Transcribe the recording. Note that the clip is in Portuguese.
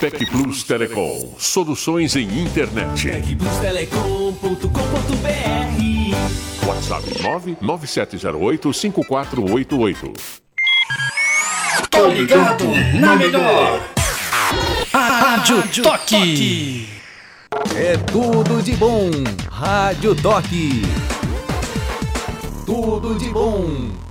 Tec Plus Telecom. Soluções em internet. tecplustelecom.com.br. WhatsApp 99708-5488. Tô ligado na melhor. Rádio Toque. É tudo de bom. Rádio Toque. Tudo de bom.